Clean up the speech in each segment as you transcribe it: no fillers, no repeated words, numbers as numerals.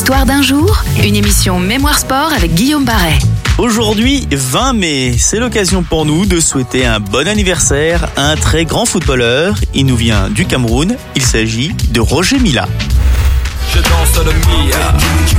Histoire d'un jour, une émission Mémoire Sport avec Guillaume Barret. Aujourd'hui, 20 mai, c'est l'occasion pour nous de souhaiter un bon anniversaire à un très grand footballeur. Il nous vient du Cameroun, il s'agit de Roger Milla. Je danse le Milla.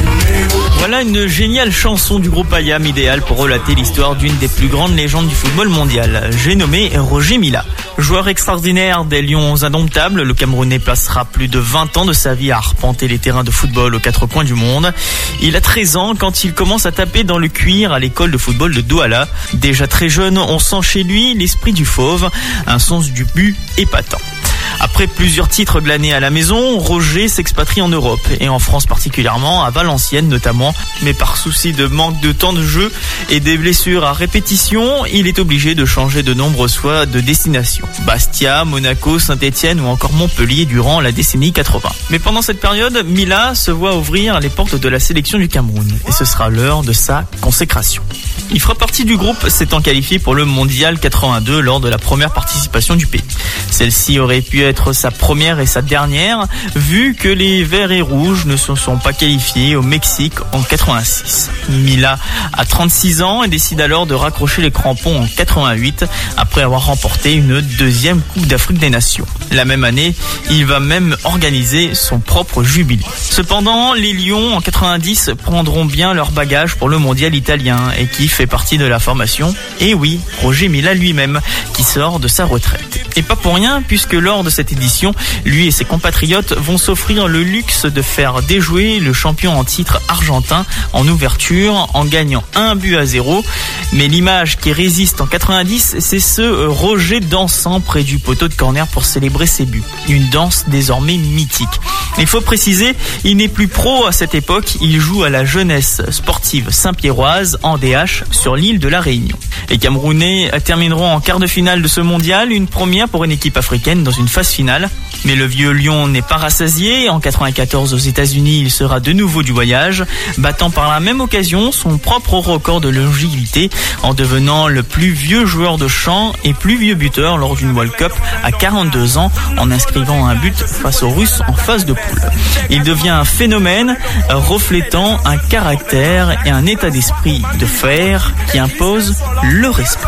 Voilà une géniale chanson du groupe IAM, idéale pour relater l'histoire d'une des plus grandes légendes du football mondial. J'ai nommé Roger Milla. Joueur extraordinaire des Lions indomptables, le Camerounais passera plus de 20 ans de sa vie à arpenter les terrains de football aux quatre coins du monde. Il a 13 ans quand il commence à taper dans le cuir à l'école de football de Douala. Déjà très jeune, on sent chez lui l'esprit du fauve, un sens du but épatant. Après plusieurs titres glanés à la maison, Roger s'expatrie en Europe et en France particulièrement, à Valenciennes notamment. Mais par souci de manque de temps de jeu et des blessures à répétition, il est obligé de changer de nombreuses fois de destination. Bastia, Monaco, Saint-Etienne ou encore Montpellier durant la décennie 80. Mais pendant cette période, Milla se voit ouvrir les portes de la sélection du Cameroun et ce sera l'heure de sa consécration. Il fera partie du groupe s'étant qualifié pour le Mondial 82 lors de la première participation du pays. Celle-ci aurait pu être sa première et sa dernière, vu que les Verts et Rouges ne se sont pas qualifiés au Mexique en 86. Milla a 36 ans et décide alors de raccrocher les crampons en 88, après avoir remporté une deuxième Coupe d'Afrique des Nations. La même année, il va même organiser son propre jubilé. Cependant, les Lions en 90 prendront bien leur bagage pour le Mondial italien et qui fait partie de la formation. Et oui, Roger Milla lui-même, qui sort de sa retraite. Et pas pour rien, puisque lors de cette édition, lui et ses compatriotes vont s'offrir le luxe de faire déjouer le champion en titre argentin en ouverture en gagnant 1-0. Mais l'image qui résiste en 90, c'est ce Roger dansant près du poteau de corner pour célébrer ses buts. Une danse désormais mythique. Il faut préciser, il n'est plus pro à cette époque, il joue à la jeunesse sportive saint-pierroise en DH sur l'île de la Réunion. Les Camerounais termineront en quart de finale de ce mondial, une première pour une équipe africaine dans une phase finale. Mais le vieux lion n'est pas rassasié. En 94 aux États-Unis, il sera de nouveau du voyage, battant par la même occasion son propre record de longévité en devenant le plus vieux joueur de champ et plus vieux buteur lors d'une World Cup à 42 ans en inscrivant un but face aux Russes en phase de poule. Il devient un phénomène reflétant un caractère et un état d'esprit de fer qui impose le respect.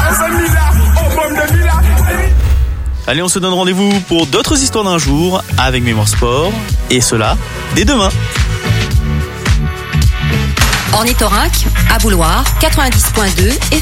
Allez, on se donne rendez-vous pour d'autres histoires d'un jour avec Mémoire Sport, et cela dès demain. Ornithorynque, à Bouloire, 90.2 et